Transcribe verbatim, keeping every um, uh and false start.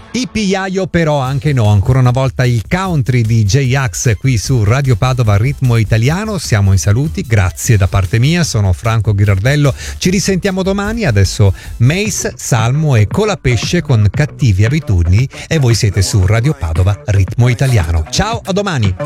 I Pigliaio però anche no, ancora una volta il country di J-Ax qui su Radio Padova Ritmo Italiano. Siamo in saluti, grazie da parte mia, sono Franco Ghirardello, ci risentiamo domani. Adesso Mace, Salmo e Colapesce con Cattive Abitudini e voi siete su Radio Padova Ritmo Italiano. Ciao, a domani!